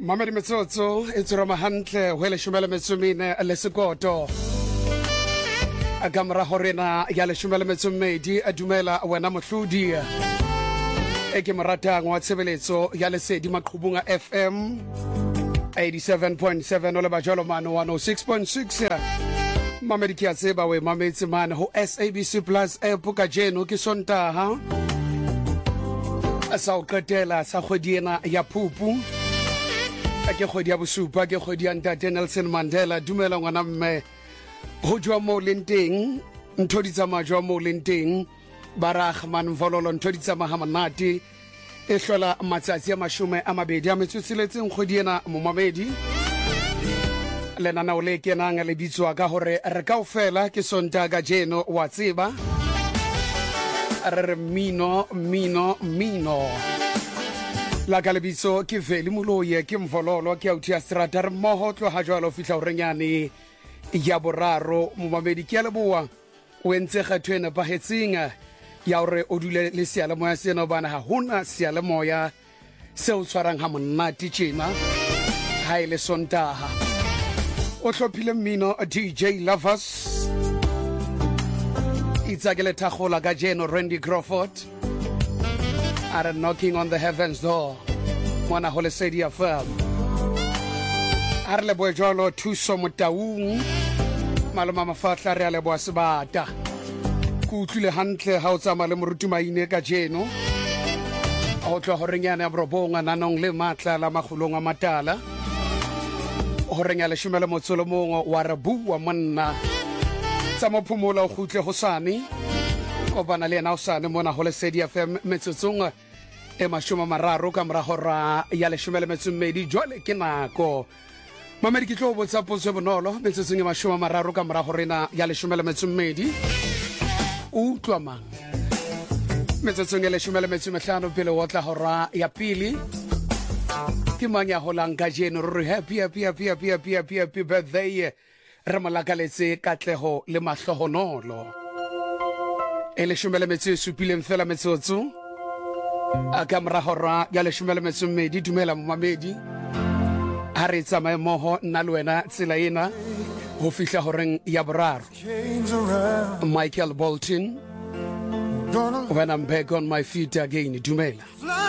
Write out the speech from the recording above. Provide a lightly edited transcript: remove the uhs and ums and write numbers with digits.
Mamedi metsotso e tsura hantle hwele shumele metsumine le sekoto a kamra horena ya le shumele metsumedi a dumela wena mohlodi e ke moratang wa tshebeletso ya lesedi maqhubunga FM 87.7 ole bajalo mano 106.6 Mamedi ke a tseba we mametsi mane ho SABC Plus app ka jeno ke Sontaha sa o qetela sa kgwediena ya Phupu ke kgwedi ya bosupa ke kgwedi ya Ntate Nelson Mandela dumela ngwana mme ho jwa mo lenteng ntho di tsamaya jwa mo lenteng Baragman Mvololo ntho di tsamaya hamanati e hlola matsatsi a mashume a mabedi a metsotsheletseng kgwedi ena momamedi lenana o le kenang le bitswa ka hore re kaofela ke Sontaha ka jeno wa tseba re mino la kalebitso ke Veli Moloye ke Mvololo ke autia strata re mmoho tlo ha jwalo fihla orenyane ya boraro momamedi ke leboa o entse kgathwena ba hetsinga ya hore o dule le seale moya sena bana ha hona seale moya se o tshwarang ha monate tjena ha ile Sontaha o hlophile mmino DJ Lovers Itzagele Tagola ka jeno Randy Crawford are knocking on the heavens door mona ho lesedi ya FM are le bojolo thuso motaung maloma mafatla re ale bo sebata ku utlile hantle ha o tsama le moruti maine ka jeno o tlo ho renyana ya brobonga nanong le matla la magolong a matala o renya le shumela motsolo mongwe wa rabu wa monna tsa mophumola o gutle ho sane o bana le ena o sane mona ho lesedi ya FM metsotsong e mashoma mararo ka mra hora ya le shumela metsumedi jwale ke nako mamedi ke tlo botsa potso bonolo metsotsong e mashoma mararo ka mra horena ya le shumela metsumedi utlwa mang metsotsong e le shumela metsumehlano pele o tla hora ya pili ke manya holang ka jeno re happy birthday re malakaletse katlego le mahlohonolo ele shumela metso supileng fela metsotso a kamra hora ya le shumela metsumedi dumela momamedi ha re tsamaye moho nna le wena tsela ena ho fihla horeng ya boraro Michael Bolton when I'm back on my feet again dumela